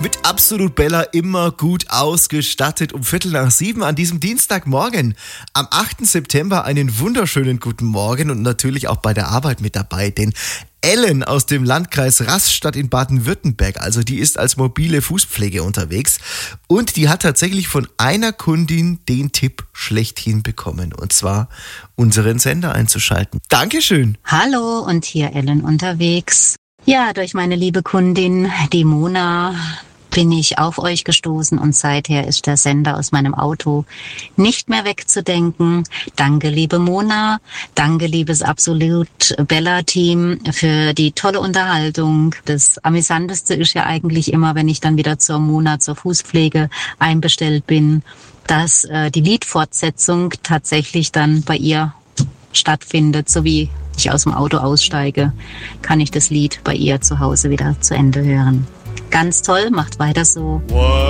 Mit Absolut Bella immer gut ausgestattet um 6:15 an diesem Dienstagmorgen. Am 8. September einen wunderschönen guten Morgen und natürlich auch bei der Arbeit mit dabei, denn Ellen aus dem Landkreis Rastatt in Baden-Württemberg, also die ist als mobile Fußpflege unterwegs und die hat tatsächlich von einer Kundin den Tipp schlechthin bekommen, und zwar unseren Sender einzuschalten. Dankeschön. Hallo, und hier Ellen unterwegs. Ja, durch meine liebe Kundin, die Mona, bin ich auf euch gestoßen und seither ist der Sender aus meinem Auto nicht mehr wegzudenken. Danke, liebe Mona. Danke, liebes Absolut Bella-Team, für die tolle Unterhaltung. Das Amüsanteste ist ja eigentlich immer, wenn ich dann wieder zur Mona, zur Fußpflege einbestellt bin, dass die Liedfortsetzung tatsächlich dann bei ihr stattfindet, so wie ich aus dem Auto aussteige, kann ich das Lied bei ihr zu Hause wieder zu Ende hören. Ganz toll, macht weiter so.